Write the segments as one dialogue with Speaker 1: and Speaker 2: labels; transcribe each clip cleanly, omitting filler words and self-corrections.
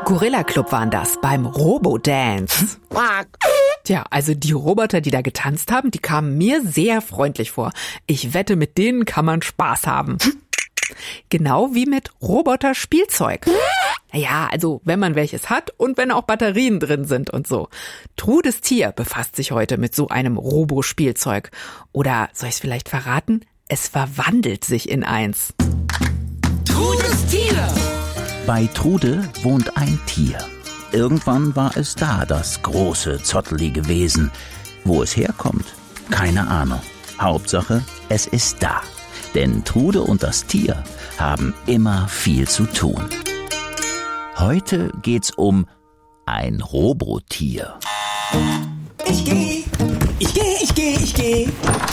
Speaker 1: Gorilla Club waren das beim Robo-Dance. Tja, also die Roboter, die da getanzt haben, die kamen mir sehr freundlich vor. Ich wette, mit denen kann man Spaß haben. Genau wie mit Roboter-Spielzeug. Ja, also wenn man welches hat und wenn auch Batterien drin sind und so. Trudes Tier befasst sich heute mit so einem Robo-Spielzeug. Oder soll ich es vielleicht verraten? Es verwandelt sich in eins.
Speaker 2: Trudes Tier!
Speaker 3: Bei Trude wohnt ein Tier. Irgendwann war es da, das große, zottelige Wesen. Wo es herkommt? Keine Ahnung. Hauptsache, es ist da. Denn Trude und das Tier haben immer viel zu tun. Heute geht's um ein Robotier.
Speaker 2: Ich geh.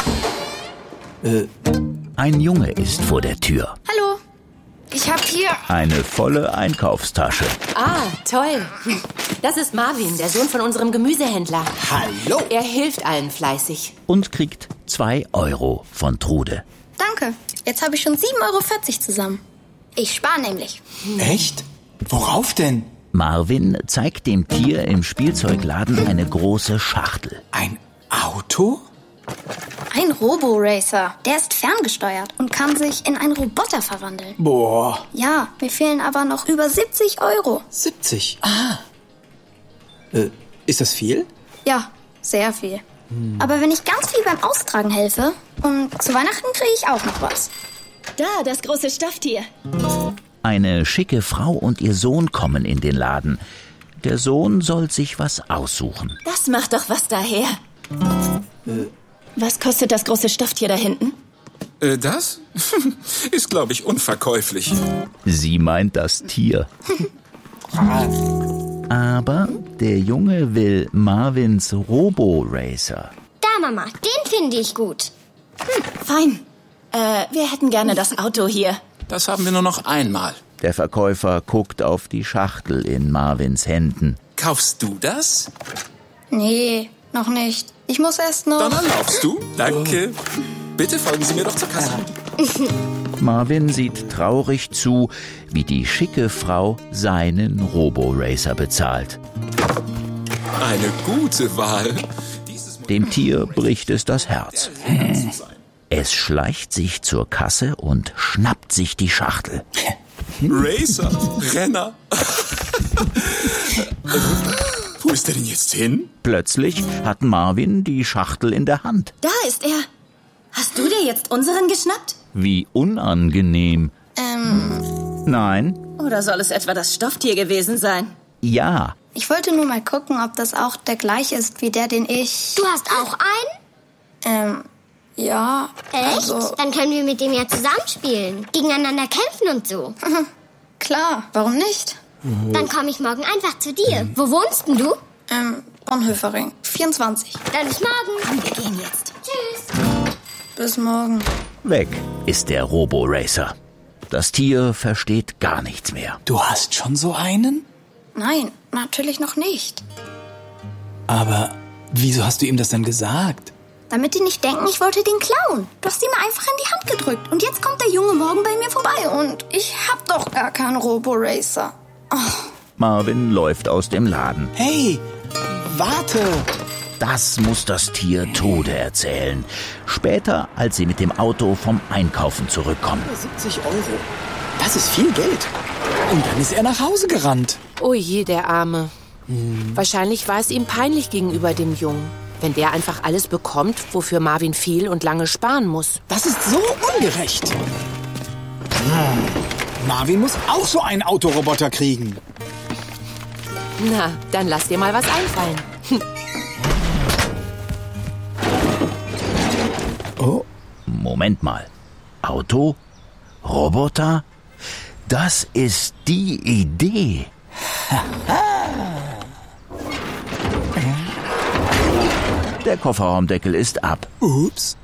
Speaker 3: Ein Junge ist vor der Tür.
Speaker 4: Hallo, ich hab hier...
Speaker 3: Eine volle Einkaufstasche.
Speaker 5: Ah, toll. Das ist Marvin, der Sohn von unserem Gemüsehändler.
Speaker 2: Hallo!
Speaker 5: Er hilft allen fleißig.
Speaker 3: Und kriegt 2 Euro von Trude.
Speaker 4: Danke, jetzt habe ich schon 7,40 Euro zusammen. Ich spare nämlich.
Speaker 2: Echt? Worauf denn?
Speaker 3: Marvin zeigt dem Tier im Spielzeugladen eine große Schachtel.
Speaker 2: Ein Auto?
Speaker 4: Ein Robo-Racer. Der ist ferngesteuert und kann sich in einen Roboter verwandeln.
Speaker 2: Boah.
Speaker 4: Ja, mir fehlen aber noch über 70 Euro.
Speaker 2: 70? Ist das viel?
Speaker 4: Ja, sehr viel. Aber wenn ich ganz viel beim Austragen helfe und zu Weihnachten kriege ich auch noch was.
Speaker 6: Da, das große Stofftier.
Speaker 3: Eine schicke Frau und ihr Sohn kommen in den Laden. Der Sohn soll sich was aussuchen.
Speaker 6: Das macht doch was daher. Was kostet das große Stofftier da hinten?
Speaker 7: Das ist, glaube ich, unverkäuflich.
Speaker 3: Sie meint das Tier. Aber der Junge will Marvins Robo-Racer.
Speaker 8: Da, Mama, den finde ich gut.
Speaker 6: Fein. Wir hätten gerne das Auto hier.
Speaker 7: Das haben wir nur noch einmal.
Speaker 3: Der Verkäufer guckt auf die Schachtel in Marvins Händen.
Speaker 7: Kaufst du das?
Speaker 4: Nee, noch nicht. Ich muss erst noch...
Speaker 7: Dann erlaubst du. Danke. Bitte folgen Sie mir doch zur Kasse.
Speaker 3: Marvin sieht traurig zu, wie die schicke Frau seinen Robo-Racer bezahlt.
Speaker 7: Eine gute Wahl.
Speaker 3: Dem Tier bricht es das Herz. Es schleicht sich zur Kasse und schnappt sich die Schachtel.
Speaker 7: Racer, Renner. Wo ist der denn jetzt hin?
Speaker 3: Plötzlich hat Marvin die Schachtel in der Hand.
Speaker 6: Da ist er. Hast du dir jetzt unseren geschnappt?
Speaker 3: Wie unangenehm. Nein?
Speaker 6: Oder soll es etwa das Stofftier gewesen sein?
Speaker 3: Ja.
Speaker 4: Ich wollte nur mal gucken, ob das auch der gleiche ist wie der, den ich...
Speaker 8: Du hast auch einen?
Speaker 4: Ja.
Speaker 8: Echt?
Speaker 4: Also,
Speaker 8: Dann können wir mit dem ja zusammenspielen. Gegeneinander kämpfen und so.
Speaker 4: klar, warum nicht?
Speaker 8: Dann komme ich morgen einfach zu dir. Wo wohnst denn du?
Speaker 4: Bonhoeffering, 24.
Speaker 8: Dann bis morgen.
Speaker 6: Komm, wir gehen jetzt.
Speaker 8: Tschüss.
Speaker 4: Bis morgen.
Speaker 3: Weg ist der Robo-Racer. Das Tier versteht gar nichts mehr.
Speaker 2: Du hast schon so einen?
Speaker 4: Nein, natürlich noch nicht.
Speaker 2: Aber wieso hast du ihm das dann gesagt?
Speaker 4: Damit die nicht denken, ich wollte den klauen. Du hast ihn mir einfach in die Hand gedrückt. Und jetzt kommt der Junge morgen bei mir vorbei. Und ich hab doch gar keinen Robo-Racer. Oh.
Speaker 3: Marvin läuft aus dem Laden.
Speaker 2: Hey, warte!
Speaker 3: Das muss das Tier Trude erzählen. Später, als sie mit dem Auto vom Einkaufen zurückkommen.
Speaker 2: 70 Euro. Das ist viel Geld. Und dann ist er nach Hause gerannt.
Speaker 5: Oh je, der Arme. Wahrscheinlich war es ihm peinlich gegenüber dem Jungen. Wenn der einfach alles bekommt, wofür Marvin viel und lange sparen muss.
Speaker 2: Das ist so ungerecht. Marvin muss auch so einen Autoroboter kriegen.
Speaker 5: Na, dann lass dir mal was einfallen.
Speaker 2: Oh.
Speaker 3: Moment mal. Auto? Roboter? Das ist die Idee. Der Kofferraumdeckel ist ab.
Speaker 2: Ups.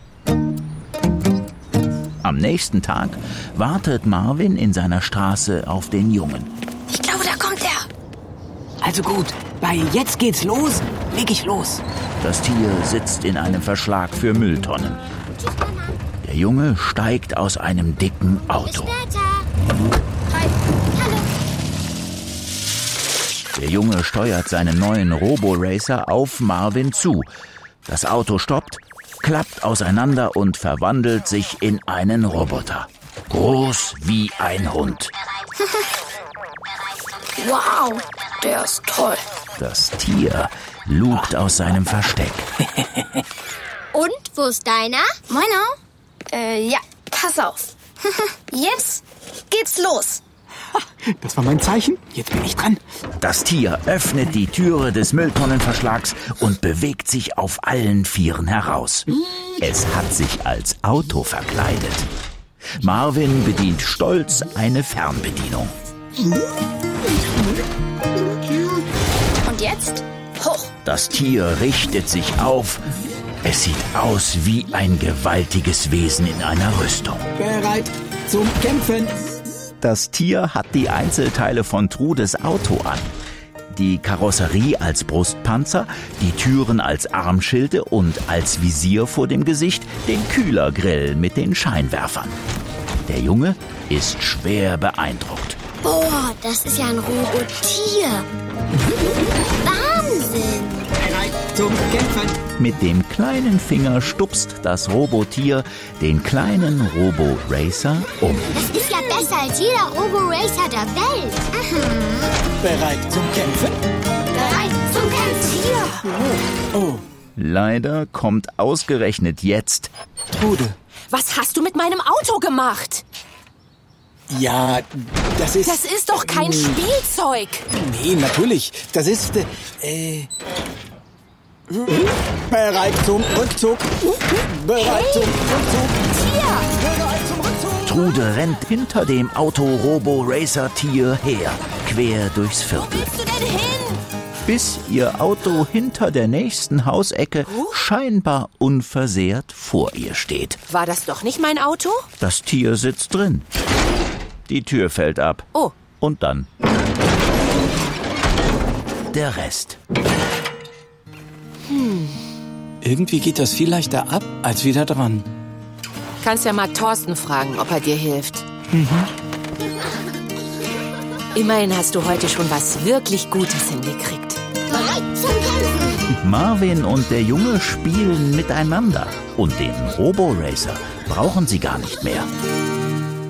Speaker 3: Am nächsten Tag wartet Marvin in seiner Straße auf den Jungen.
Speaker 4: Ich glaube, da kommt er.
Speaker 2: Also gut, bei Jetzt geht's los, leg ich los.
Speaker 3: Das Tier sitzt in einem Verschlag für Mülltonnen. Der Junge steigt aus einem dicken Auto.
Speaker 8: Später.
Speaker 4: Hi.
Speaker 8: Hallo.
Speaker 3: Der Junge steuert seinen neuen Roboracer auf Marvin zu. Das Auto stoppt, klappt auseinander und verwandelt sich in einen Roboter. Groß wie ein Hund.
Speaker 4: Wow, der ist toll.
Speaker 3: Das Tier lugt aus seinem Versteck.
Speaker 8: Und, wo ist deiner?
Speaker 4: Meiner? Ja, pass auf. Jetzt geht's los.
Speaker 2: Das war mein Zeichen. Jetzt bin ich dran.
Speaker 3: Das Tier öffnet die Türe des Mülltonnenverschlags und bewegt sich auf allen Vieren heraus. Es hat sich als Auto verkleidet. Marvin bedient stolz eine Fernbedienung.
Speaker 4: Und jetzt hoch.
Speaker 3: Das Tier richtet sich auf. Es sieht aus wie ein gewaltiges Wesen in einer Rüstung.
Speaker 2: Bereit zum Kämpfen.
Speaker 3: Das Tier hat die Einzelteile von Trudes Auto an. Die Karosserie als Brustpanzer, die Türen als Armschilde und als Visier vor dem Gesicht den Kühlergrill mit den Scheinwerfern. Der Junge ist schwer beeindruckt.
Speaker 8: Boah, das ist ja ein Robotier. Wahnsinn.
Speaker 2: Bereit zum Kämpfen.
Speaker 3: Mit dem kleinen Finger stupst das Robotier den kleinen Roboracer um.
Speaker 8: Das ist ja besser als jeder Roboracer der Welt.
Speaker 2: Bereit zum Kämpfen.
Speaker 8: Bereit zum Kämpfen.
Speaker 2: Oh,
Speaker 3: Leider kommt ausgerechnet jetzt
Speaker 2: Trude.
Speaker 5: Was hast du mit meinem Auto gemacht?
Speaker 2: Ja, das ist...
Speaker 5: Das ist doch kein Spielzeug.
Speaker 2: Nee, natürlich. Das ist... Bereit zum Rückzug. Bereit zum Rückzug. Bereit zum Rückzug.
Speaker 3: Trude rennt hinter dem Auto-Robo-Racer-Tier her, quer durchs Viertel.
Speaker 5: Wo bist du denn hin?
Speaker 3: Bis ihr Auto hinter der nächsten Hausecke scheinbar unversehrt vor ihr steht.
Speaker 5: War das doch nicht mein Auto?
Speaker 3: Das Tier sitzt drin. Die Tür fällt ab.
Speaker 5: Oh.
Speaker 3: Und dann der Rest.
Speaker 2: Irgendwie geht das viel leichter ab, als wieder dran.
Speaker 5: Kannst ja mal Thorsten fragen, ob er dir hilft. Immerhin hast du heute schon was wirklich Gutes hingekriegt.
Speaker 8: Bereit zum Kämpfen.
Speaker 3: Marvin und der Junge spielen miteinander. Und den Roboracer brauchen sie gar nicht mehr.